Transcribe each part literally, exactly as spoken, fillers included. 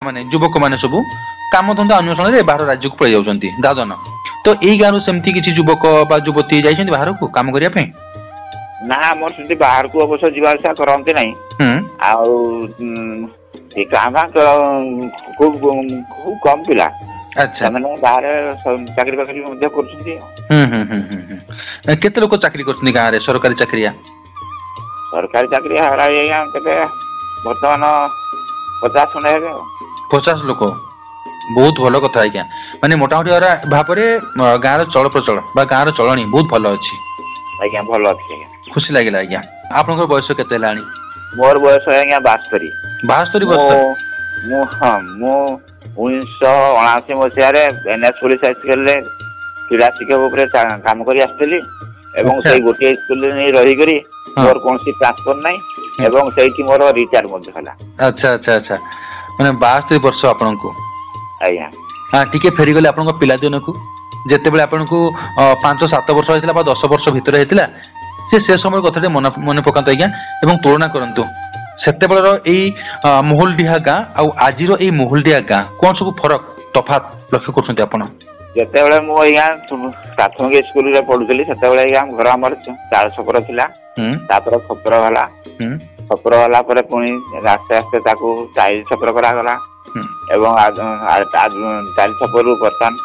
ମାନେ ଯୁବକ ମାନେ ସବୁ କାମ ଧନ୍ଦା ଅନ୍ୱେଷଣରେ ବାହାର ରାଜ୍ୟକୁ ପଳେଇ ଯାଉଛନ୍ତି ଦାଦନ। ତ ଏଇ ଗାଁରୁ ସେମିତି କିଛି ଯୁବକ ବା ଯୁବତୀ ଯାଇଛନ୍ତି ବାହାରକୁ କାମ କରିବା ପାଇଁ? ନା ଆମର ସେମିତି ବାହାରକୁ ଅବଶ୍ୟ ଯିବା ଆସିବା କରନ୍ତି ନାହିଁ। ହୁଁ ଆଉ ଏ କାଁ ଭାଁ ଖୁବ ଖୁବ କମ ପିଲା ଆଚ୍ଛା ସେମାନେ ବାହାରେ ଚାକିରି ବାକିରି ମଧ୍ୟ କରୁଛନ୍ତି ଆଉ। ହୁଁ ହୁଁ ହୁଁ ହୁଁ ହୁଁ କେତେ ଲୋକ ଚାକିରି କରୁଛନ୍ତି ଗାଁରେ ସରକାରୀ ଚାକିରିଆ? ସରକାରୀ ଚାକିରି ହାରାଇ ଆଜ୍ଞା କେତେ ବର୍ତ୍ତମାନ ପଚାଶ ଖଣ୍ଡେ ହେବେ ଆଉ। ପଚାଶ ଲୋକ ବହୁତ ଭଲ କଥା ଆଜ୍ଞା। ମାନେ ମୋଟାମୋଟି ଭାବରେ ଗାଁର ଚଳ ପ୍ରଚଳ ବା ଗାଁର ଚଳଣି ବହୁତ ଭଲ ଅଛି। ଆଜ୍ଞା ଭଲ ଅଛି ଆଜ୍ଞା। ଖୁସି ଲାଗିଲା ଆଜ୍ଞା। ଆପଣଙ୍କର ବୟସ କେତେ ହେଲାଣି? ମୋର ବୟସ ଆଜ୍ଞା ବାସ୍ତରୀ। ବାସ୍ତରୀ ମୁଁ ବର୍ଷ ମୁଁ ହଁ ମୁଁ ଉଣେଇଶହ ଅଣାଅଶୀ ମସିହାରେ ଏନ୍ ଏସ୍ ପୋଲିସ ହାଇସ୍କୁଲରେ କ୍ରୀଡ଼ା ଶିକ୍ଷକ ଉପରେ କାମ କରି ଆସିଥିଲି। ଏବଂ ଆଚ୍ଛା ସେଇ ଗୋଟିଏ ସ୍କୁଲରେ ନେଇ ରହିକରି ହଁ ମୋର କୌଣସି ଟ୍ରାନ୍ସଫର ନାହିଁ। ହୁଁ ଏବଂ ସେଇଠି ମୋର ରିଟାୟାର ମଧ୍ୟ ହେଲା। ଆଚ୍ଛା ଆଚ୍ଛା ଆଚ୍ଛା ମାନେ ବାସ୍ତରୀ ବର୍ଷ ଆପଣଙ୍କୁ। ଆଜ୍ଞା। ହଁ ଟିକେ ଫେରିଗଲେ ଆପଣଙ୍କ ପିଲାଦିନକୁ। ଯେତେବେଳେ ଆପଣଙ୍କୁ ଅ ପାଞ୍ଚ ସାତ ବର୍ଷ ହେଇଥିଲା ବା ଦଶ ବର୍ଷ ଭିତରେ ହେଇଥିଲା ସେ ସେ ସମୟ କଥା ଟି ମନ ମନେ ପକାନ୍ତୁ ଆଜ୍ଞା ଏବଂ ତୁଳନା କରନ୍ତୁ। ସେତେବେଳର ଏଇ ମହୁଲଡିହା ଗାଁ ଆଉ ଆଜିର ଏଇ ମହୁଲଡିହା ଗାଁ କଣ ସବୁ ଫରକ ତଫାତ୍ ଲକ୍ଷ୍ୟ କରୁଛନ୍ତି ଆପଣ? ଯେତେବେଳେ ମୁଁ ଆଜ୍ଞା ପ୍ରାଥମିକ ସ୍କୁଲରେ ପଢୁଥିଲି ସେତେବେଳେ ଆଜ୍ଞା ଘର ଆମର ଚାଳ ଛପର ଥିଲା। ହୁଁ ତାପରେ ଖପର ହେଲା। ହୁଁ ଛପର ହେଲା ପରେ ପୁଣି ଆସ୍ତେ ଆସ୍ତେ ତାକୁ ଟାଇଲ ଛପର କରାଗଲା। ହୁଁ ଏବଂ ଚାରି ଛପରରୁ ବର୍ତ୍ତମାନ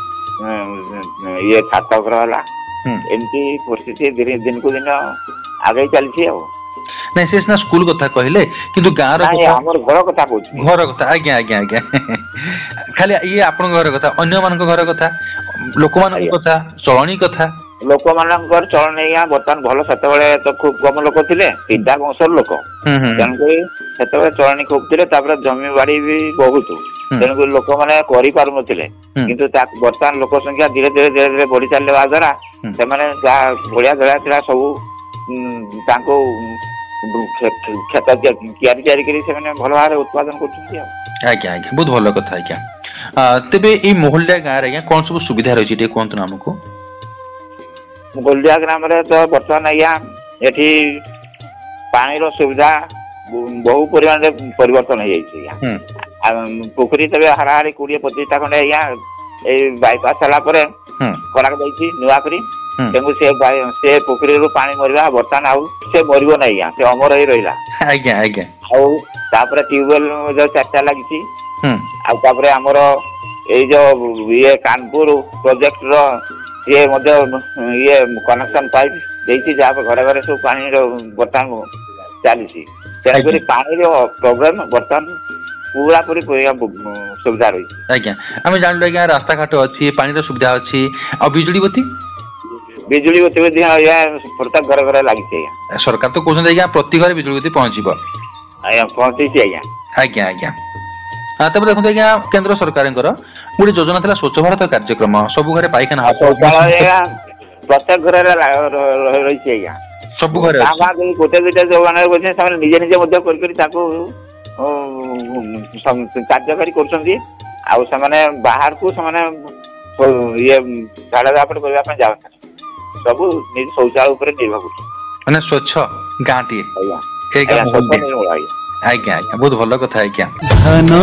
ଇଏ ଛାତ ଘର ହେଲା। ହୁଁ ଏମିତି ପରିସ୍ଥିତି ଦିନକୁ ଦିନ ଆଗେଇ ଚାଲିଛି ଆଉ। ନାଇଁ ସେ ସିନା ସ୍କୁଲ କଥା କହିଲେ କିନ୍ତୁ ଗାଁ ର ନାଇଁ କଥା ଆମର ଘର କଥା କହୁଛି ଆଜ୍ଞା। ଘର କଥା ଆଜ୍ଞା ଆଜ୍ଞା ଆଜ୍ଞା ଖାଲି ଇଏ ଆପଣଙ୍କ ଘର କଥା ଅନ୍ୟ ମାନଙ୍କ ଘର କଥା ଲୋକମାନଙ୍କ ଆଜ୍ଞା କଥା ଚଳଣି କଥା ଲୋକମାନଙ୍କର ଚଳନି ଆଜ୍ଞା ବର୍ତ୍ତମାନ ଭଲ ସେତେବେଳେ ତ ଖୁବ କମ ଲୋକ ଥିଲେ ତିନିଟା ବଂଶର ଲୋକ ହୁଁ ହୁଁ ତେଣୁକରି ସେତେବେଳେ ଚଳଣି ଖୁବ ଥିଲେ ତାପରେ ଜମି ବାଡି ବି ବହୁତ ହୁଁ ତେଣୁକରି ଲୋକମାନେ କରିପାରୁନଥିଲେ ହୁଁ କିନ୍ତୁ ବର୍ତ୍ତମାନ ଲୋକ ସଂଖ୍ୟା ଧୀରେ ଧୀରେ ଧୀରେ ଧୀରେ ବଢି ଚାଲିବା ଦ୍ୱାରା ହୁଁ ସେମାନେ ଯାହା ଭଳିଆ ଧଳିଆ ଥିଲା ସବୁ ଉ ତାଙ୍କୁ କ୍ଷେତ ତିଆରି ତିଆରି କରି ସେମାନେ ଭଲ ଭାବରେ ଉତ୍ପାଦନ କରୁଛନ୍ତି ଆଉ। ଆଜ୍ଞା ଆଜ୍ଞା ବହୁତ ଭଲ କଥା ଆଜ୍ଞା। ଆ ତେବେ ଏଇ ମହୁଲଡିହା ଗାଁରେ ଆଜ୍ଞା କଣ ସବୁ ସୁବିଧା ରହିଛି ଟିକେ କୁହନ୍ତୁ ନା ଆମକୁ? ଗୋଲଡିହା ଗ୍ରାମରେ ତ ବର୍ତ୍ତମାନ ଆଜ୍ଞା ଏଠି ପାଣିର ସୁବିଧା ବହୁ ପରିମାଣରେ ପରିବର୍ତ୍ତନ ହେଇଯାଇଛି ହୁଁ ଆଜ୍ଞା। ଆଉ ପୋଖରୀ ତେବେ ହାରାହାରି କୋଡିଏ ପଚିଶ ଟା ଖଣ୍ଡେ ଆଜ୍ଞା ଏଇ ବାଇପାସ୍ ହେଲା ପରେ ହୁଁ କରାଯାଇଛି ଯାଇଛି ନୂଆ କରି ହୁଁ ତେଣୁ ସେ ସେ ପୋଖରୀରୁ ପାଣି ମରିବା ବର୍ତ୍ତମାନ ଆଉ ସେ ମରିବ ନାହିଁ ଆଜ୍ଞା ସେ ଅମର ହେଇ ରହିଲା। ଆଜ୍ଞା ଆଜ୍ଞା। ଆଉ ତାପରେ ଟ୍ୟୁବୱେଲ ଯୋଉ ଚାରିଟା ଲାଗିଛି ହୁଁ ଆଉ ତାପରେ ଆମର ଏଇ ଯୋଉ ଇଏ କାନପୁର ପ୍ରୋଜେକ୍ଟ ର ସିଏ ମଧ୍ୟ ଇଏ କନେକ୍ସନ ପାଇପ ଦେଇଛି ଯାହା ଘରେ ଘରେ ସବୁ ପାଣିର ବର୍ତ୍ତମାନ ଚାଲିଛି ଆଜ୍ଞା ତେଣୁକରି ପାଣିର ପ୍ରୋବ୍ଲେମ ବର୍ତ୍ତମାନ ପୁରା ପୁରି ସୁବିଧା ରହିଛି। ଆଜ୍ଞା ଆମେ ଜାଣିଲୁ ଆଜ୍ଞା ରାସ୍ତାଘାଟ ଅଛି ପାଣିର ସୁବିଧା ଅଛି ଆଉ ବିଜୁଳି ବତି? ବିଜୁଳି ବତି ମଧ୍ୟ ଆଜ୍ଞା ପ୍ରତ୍ୟେକ ଘରେ ଘରେ ଲାଗିଛି ଆଜ୍ଞା। ସରକାର ତ କହୁଛନ୍ତି ଆଜ୍ଞା ପ୍ରତି ଘରେ ବିଜୁଳି ବତି ପହଞ୍ଚିବ। ଆଜ୍ଞା ପହଞ୍ଚିଛି ଆଜ୍ଞା। ଆଜ୍ଞା ଆଜ୍ଞା ତାପରେ ଦେଖନ୍ତୁ ଆଜ୍ଞା କେନ୍ଦ୍ର ସରକାରଙ୍କର ଗୋଟେ ଯୋଜନା ଥିଲା ସ୍ୱଚ୍ଛ ଭାରତ କାର୍ଯ୍ୟକ୍ରମ ସବୁ ଘରେ ପାଇଖାନା ଆଉ ହବ ଶୌଚାଳୟ ସମସ୍ତ ଆଜ୍ଞା ପ୍ରତ୍ୟେକ ଘରରେ ରହିଛି ଆଜ୍ଞା ସବୁ ଘରେ କାଁ ଅଛି। ଭାଁ ଗୋଟେ ଦିଟା ଯୋଉମାନେ ସେମାନେ ନିଜେ ନିଜେ ମଧ୍ୟ କରିକରି ତାକୁ ଓ କାର୍ଯ୍ୟକାରୀ କରୁଛନ୍ତି। ଆଉ ସେମାନେ ବାହାରକୁ ସେମାନେ ଇଏ ଝାଡା ଝାଡା କରିବା ପାଇଁ ଯାଉନାହାନ୍ତି ସବୁ ନିଜ ଶୌଚାଳୟ ଉପରେ ନିର୍ଭର କରୁଛନ୍ତି। ମାନେ ସ୍ୱଚ୍ଛ ଗାଁଟିଏ ଆଜ୍ଞା ସେଇ ଗାଁ ଆଜ୍ଞା ସ୍ୱଚ୍ଛ ମହଲଟିଏ ନିର୍ମଳ ଆଜ୍ଞା। ଆଜ୍ଞା ଆଜ୍ଞା ବହୁତ ଭଲ କଥା ଆଜ୍ଞା।